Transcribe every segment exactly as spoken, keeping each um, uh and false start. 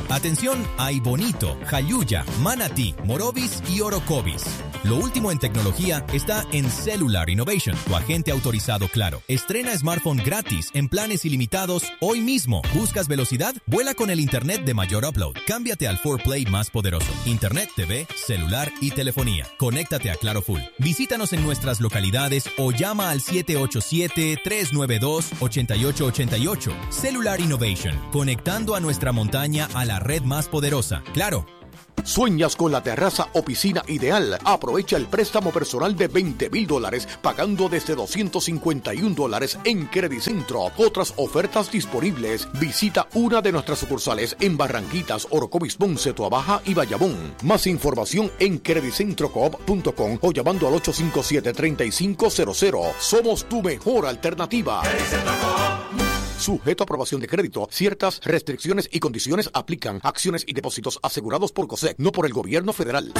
Atención a Bonito, Jayuya, Manatí, Morovis y Orocovis. Lo último en tecnología está en Cellular Innovation, tu agente autorizado Claro. Estrena smartphone gratis en planes ilimitados hoy mismo. ¿Buscas velocidad? Vuela con el internet de mayor upload. Cámbiate al cuatro Play más poderoso. Internet, T V, celular y telefonía. Conéctate a Claro Full. Visítanos en nuestras localidades o llama al siete ocho siete, tres nueve dos, ocho ocho ocho ocho. Cellular Innovation, conectando a nuestra montaña a la red más poderosa. Claro. ¿Sueñas con la terraza o piscina ideal? Aprovecha el préstamo personal de veinte mil dólares pagando desde doscientos cincuenta y un dólares en Credicentro. Otras ofertas disponibles. Visita una de nuestras sucursales en Barranquitas, Orocovis, Ponce, Toabaja y Bayamón. Más información en credicentro coop punto com o llamando al ocho cinco siete, tres cinco cero cero. Somos tu mejor alternativa. Sujeto a aprobación de crédito, ciertas restricciones y condiciones aplican. Acciones y depósitos asegurados por COSEC, no por el gobierno federal.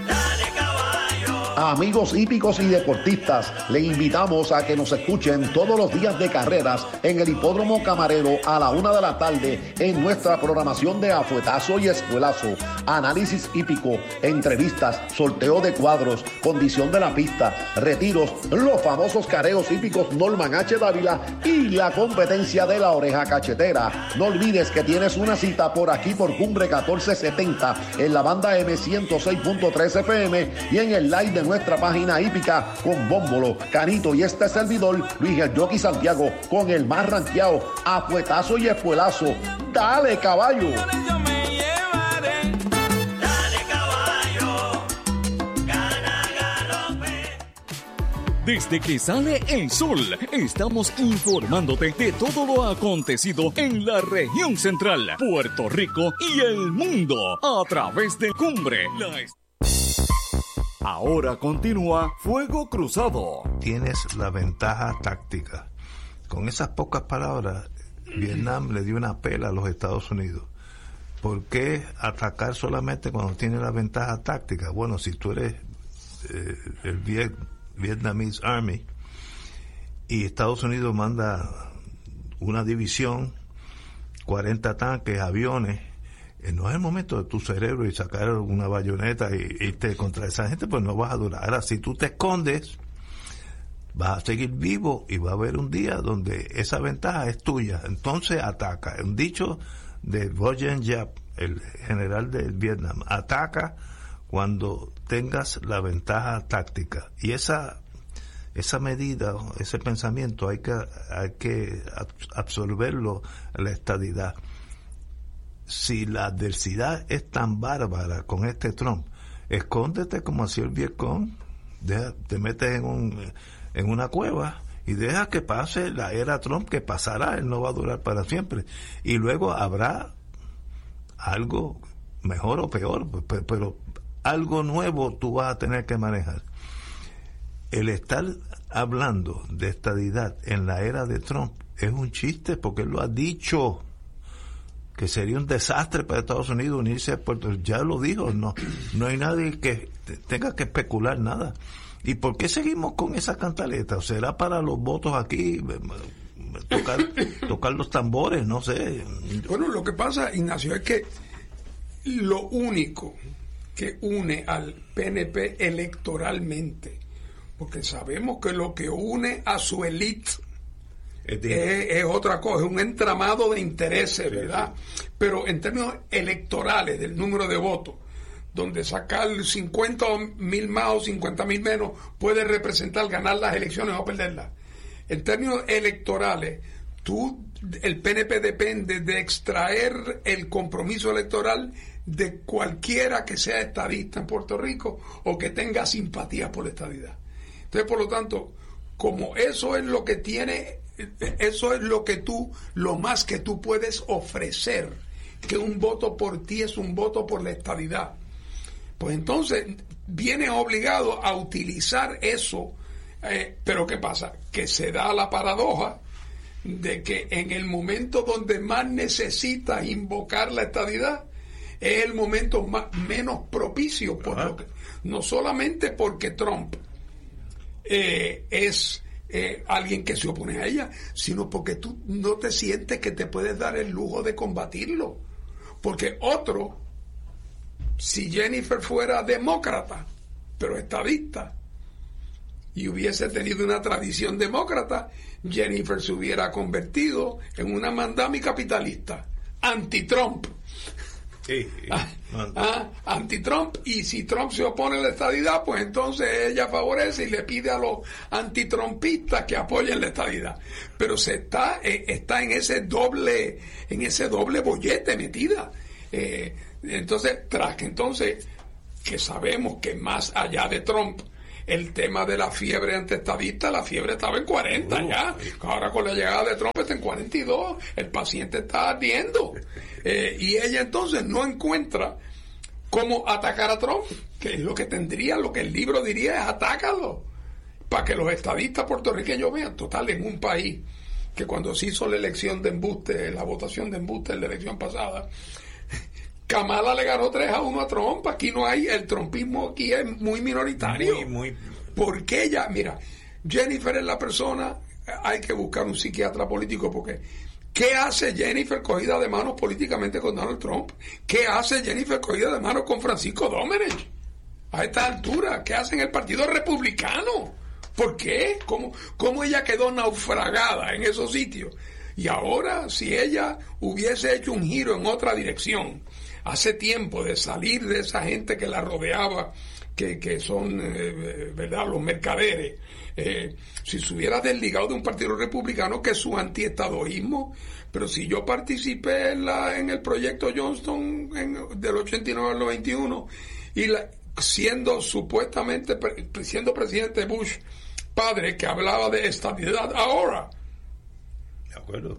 Amigos hípicos y deportistas, le invitamos a que nos escuchen todos los días de carreras en el Hipódromo Camarero a la una de la tarde en nuestra programación de Afuetazo y Espuelazo. Análisis hípico, entrevistas, sorteo de cuadros, condición de la pista, retiros, los famosos careos hípicos Norman H. Dávila y la competencia de la oreja cachetera. No olvides que tienes una cita por aquí por Cumbre catorce setenta en la banda M ciento seis punto tres F M y en el live de nuestra página hípica con Bómbolo, Canito y este servidor, Luis el Jockey Santiago, con el más ranqueado, Afuetazo y Espuelazo. ¡Dale, caballo! Desde que sale el sol, estamos informándote de todo lo acontecido en la región central, Puerto Rico y el mundo, a través de Cumbre. La... Ahora continúa Fuego Cruzado. Tienes la ventaja táctica. Con esas pocas palabras, Vietnam le dio una pela a los Estados Unidos. ¿Por qué atacar solamente cuando tiene la ventaja táctica? Bueno, si tú eres eh, el Viet, Vietnamese Army y Estados Unidos manda una división, cuarenta tanques, aviones, no es el momento de tu cerebro y sacar una bayoneta y irte contra esa gente, pues no vas a durar. Ahora, si tú te escondes, vas a seguir vivo y va a haber un día donde esa ventaja es tuya. Entonces ataca. Un dicho de Bo Jen Yap, el general de Vietnam, ataca cuando tengas la ventaja táctica. Y esa esa medida, ese pensamiento hay que hay que absorberlo en la estadidad. Si la adversidad es tan bárbara con este Trump, escóndete como hacía el Vietcong, deja, te metes en un en una cueva y deja que pase la era Trump, que pasará, él no va a durar para siempre, y luego habrá algo mejor o peor, pero, pero algo nuevo tú vas a tener que manejar. El estar hablando de estadidad en la era de Trump es un chiste, porque él lo ha dicho, que sería un desastre para Estados Unidos unirse a Puerto Rico. Ya lo dijo, no no hay nadie que tenga que especular nada. ¿Y por qué seguimos con esa cantaleta? ¿O será para los votos aquí? Tocar, tocar los tambores, no sé. Bueno, lo que pasa, Ignacio, es que lo único que une al P N P electoralmente, porque sabemos que lo que une a su élite Es, es, es otra cosa, es un entramado de intereses, sí, ¿verdad? Sí. Pero en términos electorales, del número de votos, donde sacar cincuenta mil más o cincuenta mil menos puede representar ganar las elecciones o perderlas. En términos electorales, tú, el P N P depende de extraer el compromiso electoral de cualquiera que sea estadista en Puerto Rico o que tenga simpatía por la estadidad. Entonces, por lo tanto, como eso es lo que tiene, eso es lo que tú, lo más que tú puedes ofrecer, que un voto por ti es un voto por la estadidad, pues entonces vienes obligado a utilizar eso. Eh, pero ¿qué pasa? Que se da la paradoja de que en el momento donde más necesitas invocar la estadidad es el momento más, menos propicio, por lo que, no solamente porque Trump eh, es eh, alguien que se opone a ella, sino porque tú no te sientes que te puedes dar el lujo de combatirlo, Porque otro, si Jennifer fuera demócrata, pero estadista, y hubiese tenido una tradición demócrata, Jennifer se hubiera convertido en una mandami capitalista, anti-Trump. Sí, ah, ah, anti-Trump, y si Trump se opone a la estadidad, pues entonces ella favorece y le pide a los antitrumpistas que apoyen la estadidad. Pero se está eh, está en ese doble en ese doble bollete metida. Eh, entonces, tras que entonces que sabemos que más allá de Trump el tema de la fiebre antiestadista, la fiebre estaba en cuarenta uh, ya. Ahora con la llegada de Trump está en cuarenta y dos. El paciente está ardiendo. Eh, y ella entonces no encuentra cómo atacar a Trump, que es lo que tendría, lo que el libro diría es atácalo. Para que los estadistas puertorriqueños vean, total, en un país que cuando se hizo la elección de embuste, la votación de embuste en la elección pasada, Kamala le ganó tres a uno a Trump. Aquí no hay, el trumpismo aquí es muy minoritario. Muy, muy. Porque ella, mira, Jennifer es la persona, hay que buscar un psiquiatra político, porque ¿qué hace Jennifer cogida de manos políticamente con Donald Trump? ¿Qué hace Jennifer cogida de manos con Francisco Domenech? A esta altura, ¿qué hace en el Partido Republicano? ¿Por qué? ¿Cómo, cómo ella quedó naufragada en esos sitios? Y ahora, si ella hubiese hecho un giro en otra dirección, hace tiempo, de salir de esa gente que la rodeaba, que, que son, eh, ¿verdad?, los mercaderes, eh, si se hubiera desligado de un partido republicano, que es su antiestadoísmo. Pero si yo participé en, la, en el proyecto Johnston en, del ochenta y nueve al noventa y uno, y la, siendo supuestamente, siendo presidente Bush padre, que hablaba de estabilidad ahora, de acuerdo,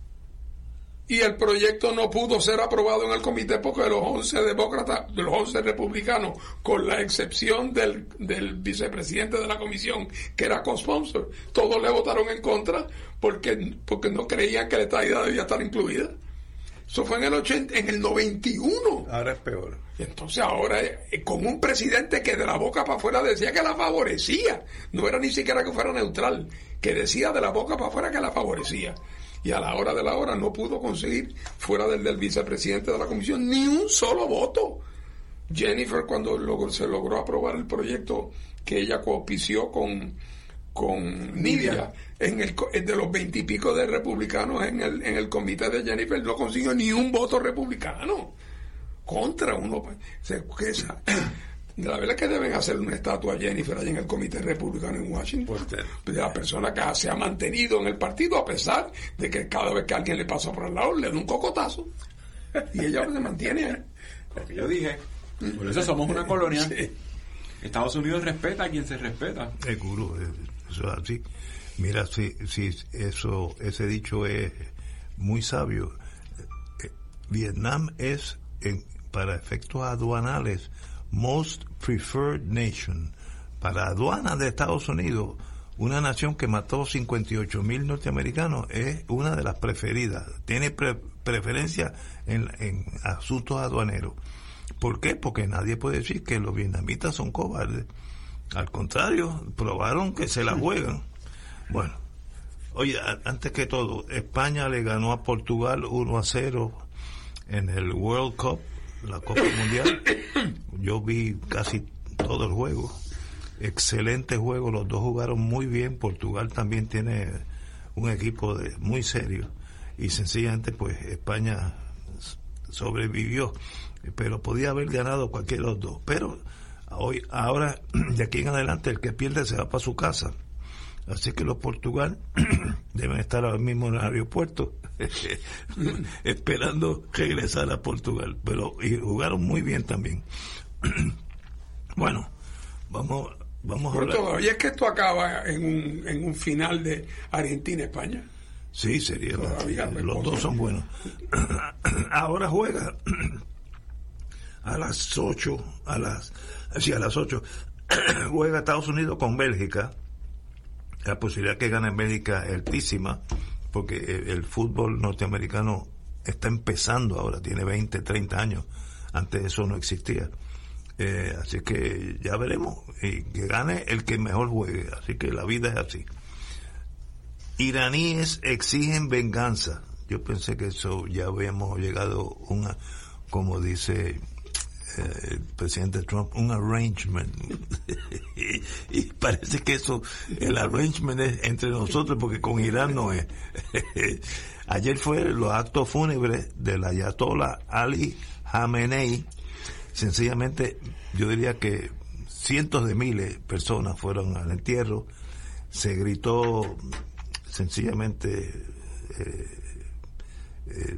y el proyecto no pudo ser aprobado en el comité porque los once demócratas, de los once republicanos, con la excepción del, del vicepresidente de la comisión, que era co-sponsor, todos le votaron en contra porque, porque no creían que la estadidad debía estar incluida. Eso fue en el ochenta, en el noventa y uno. Ahora es peor. Y entonces ahora, eh, con un presidente que de la boca para afuera decía que la favorecía, no era ni siquiera que fuera neutral, que decía de la boca para afuera que la favorecía. Y a la hora de la hora no pudo conseguir, fuera del, del vicepresidente de la comisión, ni un solo voto. Jennifer, cuando logró, se logró aprobar el proyecto que ella coauspició con, con Nidia, en el de los veintipico de republicanos en el, en el comité de Jennifer, no consiguió ni un voto republicano. Contra uno. Se, esa, la verdad es que deben hacer una estatua a Jennifer allí en el comité republicano en Washington, de la persona que se ha mantenido en el partido a pesar de que cada vez que alguien le pasa por al lado le da un cocotazo y ella se mantiene ahí. Lo que yo dije, por eso somos una colonia. Sí. Estados Unidos respeta a quien se respeta. Seguro, eso es así. Mira, si, si eso, ese dicho es muy sabio. Vietnam es, en, para efectos aduanales, Most Preferred Nation. Para aduanas de Estados Unidos, una nación que mató cincuenta y ocho mil norteamericanos es una de las preferidas. Tiene pre, preferencia en, en asuntos aduaneros. ¿Por qué? Porque nadie puede decir que los vietnamitas son cobardes. Al contrario, probaron que se la juegan. Bueno, oye, antes que todo, España le ganó a Portugal uno a cero en el World Cup, la Copa Mundial. Yo vi casi todo el juego. Excelente juego, los dos jugaron muy bien. Portugal también tiene un equipo de, muy serio. Y sencillamente, pues, España sobrevivió. Pero podía haber ganado cualquiera de los dos. Pero hoy, ahora, de aquí en adelante, el que pierde se va para su casa. Así que los Portugal deben estar ahora mismo en el aeropuerto esperando regresar a Portugal. Pero y jugaron muy bien también. Bueno, vamos, vamos a hablar. Todavía es que esto acaba en un, en un final de Argentina-España. Sí, sería. Todavía la, los dos son buenos. Ahora juega a las ocho, a las, sí, a las ocho juega Estados Unidos con Bélgica. La posibilidad que gane en Bélgica es altísima, porque el, el fútbol norteamericano está empezando ahora, tiene veinte, treinta años. Antes eso no existía. Eh, así que ya veremos. Y que gane el que mejor juegue. Así que la vida es así. Iraníes exigen venganza. yo pensé que eso ya habíamos llegado a una, como dice eh, el presidente Trump, un arrangement. y, y parece que eso, el arrangement es entre nosotros, porque con Irán no es. Ayer fue los actos fúnebres del ayatollah Ali Khamenei. Sencillamente, yo diría que cientos de miles de personas fueron al entierro. Se gritó sencillamente eh, eh,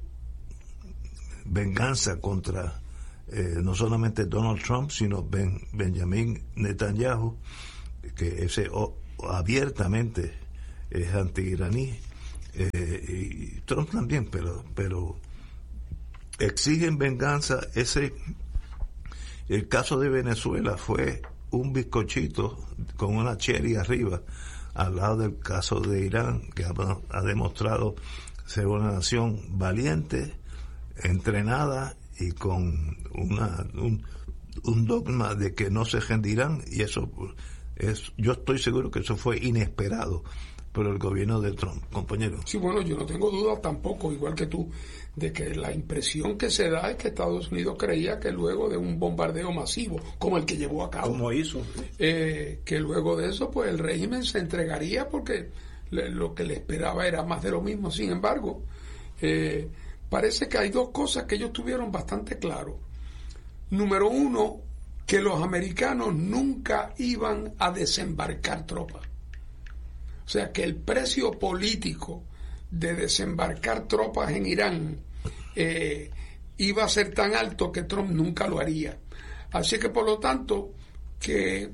venganza contra eh, no solamente Donald Trump, sino ben, Benjamin Netanyahu, que ese oh, abiertamente es anti-iraní, eh, y Trump también, pero pero exigen venganza. Ese el caso de Venezuela fue un bizcochito con una cherry arriba al lado del caso de Irán, que ha, ha demostrado ser una nación valiente, entrenada y con una un, un dogma de que no se rendirán, y eso es, yo estoy seguro que eso fue inesperado por el gobierno de Trump, compañero. Sí, bueno, yo no tengo duda tampoco, igual que tú, de que la impresión que se da es que Estados Unidos creía que luego de un bombardeo masivo, como el que llevó a cabo, como hizo, eh, que luego de eso, pues el régimen se entregaría, porque le, lo que le esperaba era más de lo mismo. Sin embargo, eh, parece que hay dos cosas que ellos tuvieron bastante claro. Número uno, que los americanos nunca iban a desembarcar tropas. O sea, que el precio político de desembarcar tropas en Irán eh, iba a ser tan alto que Trump nunca lo haría. Así que, por lo tanto, que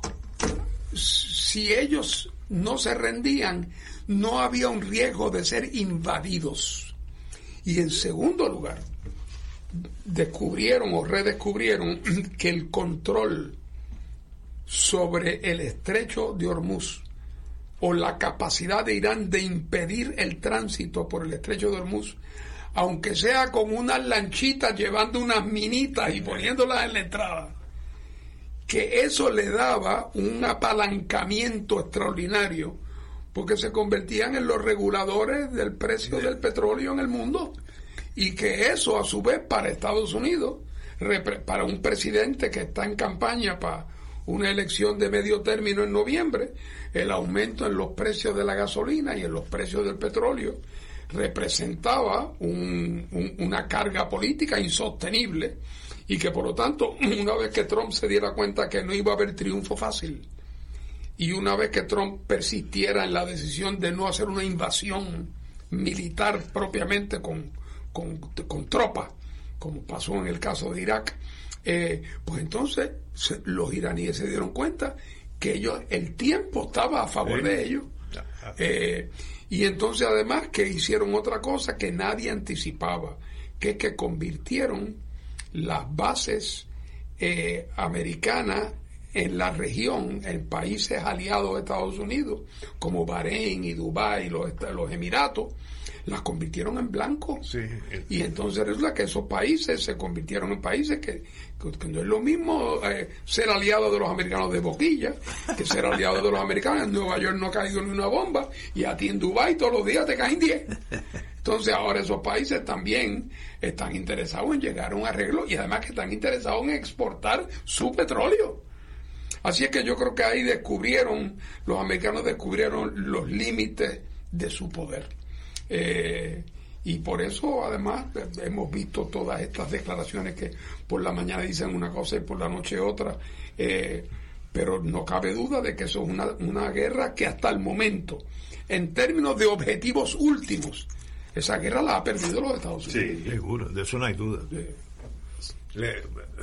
si ellos no se rendían, no había un riesgo de ser invadidos. Y en segundo lugar, descubrieron o redescubrieron que el control sobre el estrecho de Hormuz, o la capacidad de Irán de impedir el tránsito por el estrecho de Hormuz, aunque sea con unas lanchitas llevando unas minitas y poniéndolas en la entrada, que eso le daba un apalancamiento extraordinario, porque se convertían en los reguladores del precio del petróleo en el mundo, y que eso a su vez para Estados Unidos, para un presidente que está en campaña para una elección de medio término en noviembre, el aumento en los precios de la gasolina y en los precios del petróleo representaba un, un, una carga política insostenible, y que por lo tanto, una vez que Trump se diera cuenta que no iba a haber triunfo fácil, y una vez que Trump persistiera en la decisión de no hacer una invasión militar propiamente con, con, con tropas, como pasó en el caso de Irak, Eh, pues entonces se, los iraníes se dieron cuenta que ellos, el tiempo estaba a favor de ellos, eh, y entonces además que hicieron otra cosa que nadie anticipaba, que es que convirtieron las bases eh, americanas en la región, en países aliados de Estados Unidos, como Bahrein y Dubái y los, los Emiratos, las convirtieron en blanco. Sí. Y entonces resulta que esos países se convirtieron en países que, que, que no es lo mismo eh, ser aliado de los americanos de boquilla que ser aliado de los americanos. En Nueva York no ha caído ni una bomba, y a ti en Dubái todos los días te caen diez. Entonces ahora esos países también están interesados en llegar a un arreglo, y además que están interesados en exportar su petróleo. Así es que yo creo que ahí descubrieron, los americanos descubrieron los límites de su poder. Eh, y por eso además hemos visto todas estas declaraciones que por la mañana dicen una cosa y por la noche otra, eh, pero no cabe duda de que eso es una, una guerra que hasta el momento, en términos de objetivos últimos, esa guerra la ha perdido los Estados Unidos. Sí, seguro, de eso no hay duda. Sí. Le,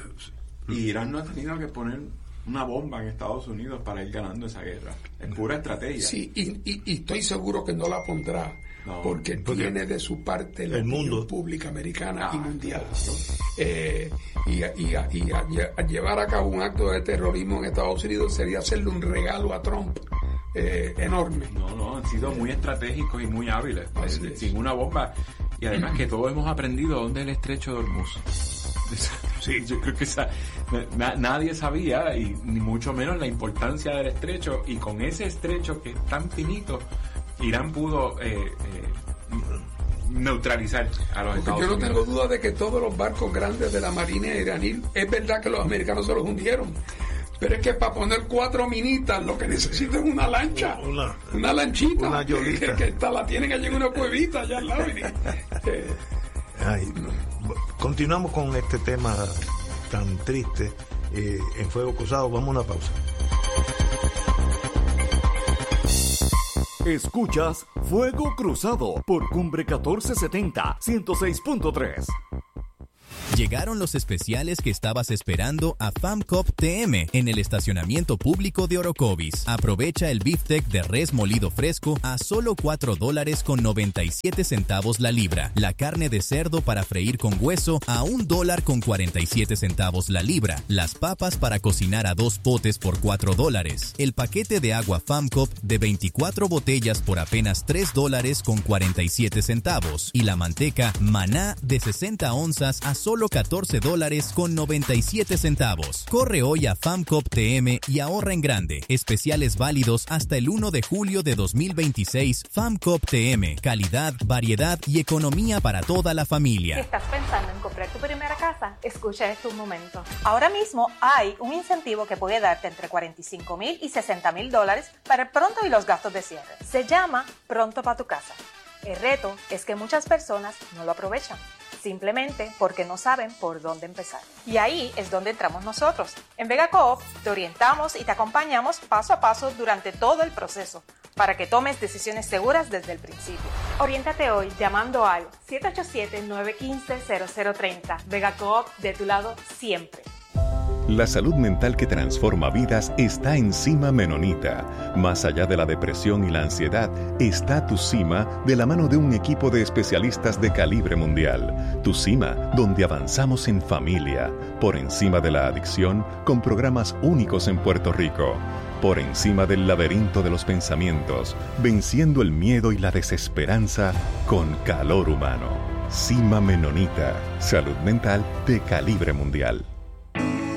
y Irán no ha tenido que poner una bomba en Estados Unidos para ir ganando esa guerra. Es pura estrategia. Sí, y, y, y estoy seguro que no la pondrá, no, porque, porque tiene de su parte la el mundo pública americana ah, y mundial. Eh, y, y, a, y a, a llevar a cabo un acto de terrorismo en Estados Unidos sería hacerle un regalo a Trump eh, enorme. No, no, han sido muy estratégicos y muy hábiles. Eh, sin una bomba. Y además que todos hemos aprendido dónde es el estrecho de Hormuz. Sí, yo creo que esa, na, nadie sabía, y ni mucho menos la importancia del estrecho, y con ese estrecho que es tan finito, Irán pudo eh, eh, neutralizar a los Porque Estados yo no Unidos. tengo duda de que todos los barcos grandes de la Marina iraní, es verdad que los americanos se los hundieron, pero es que para poner cuatro minitas lo que necesitan es una lancha, Una- una lanchita, una que, yolita. que, que está- la tienen allí en una cuevita allá al lado. y- eh, Ay, continuamos con este tema tan triste eh, en Fuego Cruzado. Vamos a una pausa. Escuchas Fuego Cruzado por Cumbre catorce setenta, ciento seis punto tres. Llegaron los especiales que estabas esperando a FAMCOP T M en el estacionamiento público de Orocovis. Aprovecha el beefsteak de res molido fresco a solo cuatro dólares con noventa y siete centavos la libra. La carne de cerdo para freír con hueso a un dólar con cuarenta y siete centavos la libra. Las papas para cocinar a dos potes por cuatro dólares. El paquete de agua FAMCOP de veinticuatro botellas por apenas tres dólares con cuarenta y siete centavos. Y la manteca Maná de sesenta onzas a solo catorce dólares con noventa y siete centavos. Corre hoy a FAMCOP T M y ahorra en grande. Especiales válidos hasta el primero de julio de dos mil veintiséis. FAMCOP T M. Calidad, variedad y economía para toda la familia. ¿Estás pensando en comprar tu primera casa? Escucha esto un momento. Ahora mismo hay un incentivo que puede darte entre cuarenta y cinco mil y sesenta mil dólares para el pronto y los gastos de cierre. Se llama Pronto para tu casa. El reto es que muchas personas no lo aprovechan, simplemente porque no saben por dónde empezar. Y ahí es donde entramos nosotros. En Vega Coop te orientamos y te acompañamos paso a paso durante todo el proceso para que tomes decisiones seguras desde el principio. Oriéntate hoy llamando al siete ocho siete, nueve uno cinco, cero cero tres cero. Vega Coop, de tu lado siempre. La salud mental que transforma vidas está en Cima Menonita. Más allá de la depresión y la ansiedad, está Tu Cima de la mano de un equipo de especialistas de calibre mundial. Tu Cima, donde avanzamos en familia, por encima de la adicción, con programas únicos en Puerto Rico. Por encima del laberinto de los pensamientos, venciendo el miedo y la desesperanza con calor humano. Cima Menonita, salud mental de calibre mundial.